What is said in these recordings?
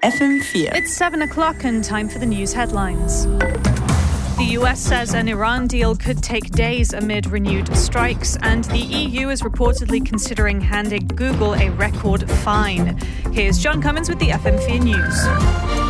FM4. It's 7 o'clock and time for the news headlines. The US says an Iran deal could take days amid renewed strikes, and the EU is reportedly considering handing Google a record fine. Here's John Cummins with the FM4 News.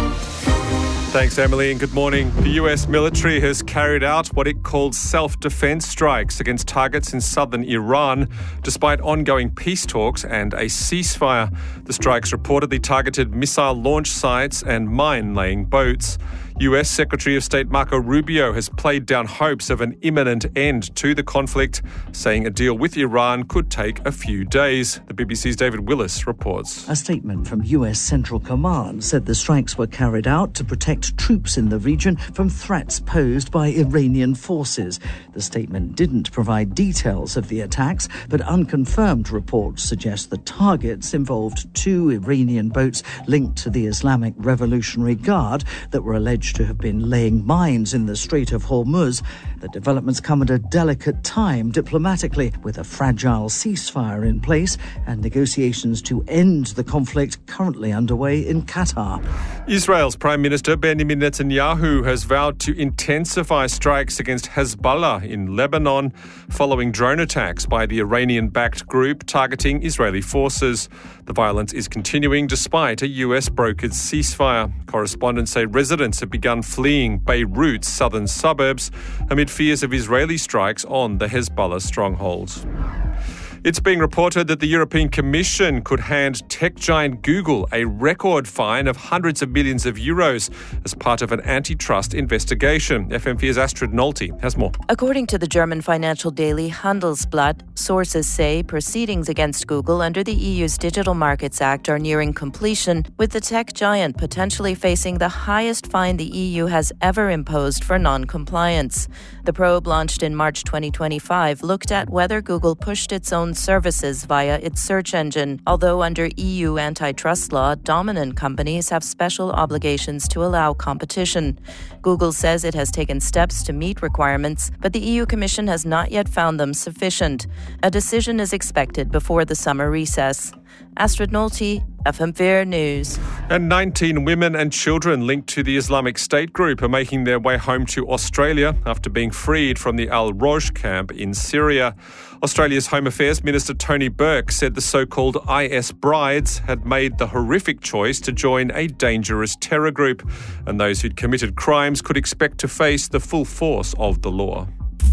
Thanks, Emily, and good morning. The US military has carried out what it called self-defense strikes against targets in southern Iran, despite ongoing peace talks and a ceasefire. The strikes reportedly targeted missile launch sites and mine-laying boats. US Secretary of State Marco Rubio has played down hopes of an imminent end to the conflict, saying a deal with Iran could take a few days. The BBC's David Willis reports. A statement from US Central Command said the strikes were carried out to protect troops in the region from threats posed by Iranian forces. The statement didn't provide details of the attacks, but unconfirmed reports suggest the targets involved 2 Iranian boats linked to the Islamic Revolutionary Guard that were alleged to have been laying mines in the Strait of Hormuz. The developments come at a delicate time diplomatically, with a fragile ceasefire in place and negotiations to end the conflict currently underway in Qatar. Israel's Prime Minister Benjamin Netanyahu has vowed to intensify strikes against Hezbollah in Lebanon following drone attacks by the Iranian-backed group targeting Israeli forces. The violence is continuing despite a US-brokered ceasefire. Correspondents say residents have begun fleeing Beirut's southern suburbs amid fears of Israeli strikes on the Hezbollah strongholds. It's being reported that the European Commission could hand tech giant Google a record fine of hundreds of millions of euros as part of an antitrust investigation. FM4's Astrid Nolte has more. According to the German financial daily Handelsblatt, sources say proceedings against Google under the EU's Digital Markets Act are nearing completion, with the tech giant potentially facing the highest fine the EU has ever imposed for non-compliance. The probe, launched in March 2025, looked at whether Google pushed its own services via its search engine. Although under EU antitrust law, dominant companies have special obligations to allow competition. Google says it has taken steps to meet requirements, but the EU Commission has not yet found them sufficient. A decision is expected before the summer recess. Astrid Nolte, FM4 News. And 19 women and children linked to the Islamic State group are making their way home to Australia after being freed from the Al-Roj camp in Syria. Australia's Home Affairs Minister Tony Burke said the so-called IS brides had made the horrific choice to join a dangerous terror group, and those who'd committed crimes could expect to face the full force of the law.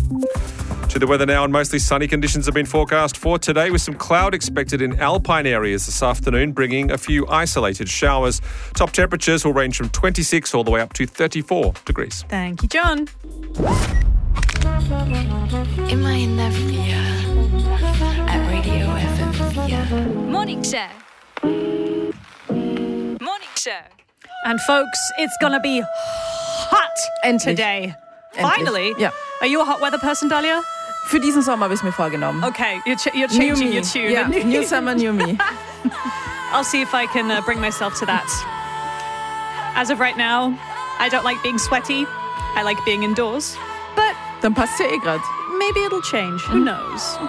To the weather now, and mostly sunny conditions have been forecast for today, with some cloud expected in alpine areas this afternoon, bringing a few isolated showers. Top temperatures will range from 26 all the way up to 34 degrees. Thank you, John. Immer in der Früh at Radio FM4. Morning Show. Morning Show. And folks, it's going to be hot today. Finally. Ja. Are you a hot weather person, Dahlia? Für diesen Sommer habe ich mir vorgenommen. Okay, you're changing your tune. Yeah. New summer, new me. I'll see if I can bring myself to that. As of right now, I don't like being sweaty. I like being indoors. But Dann passt ja eh grad. maybe it'll change. Who knows?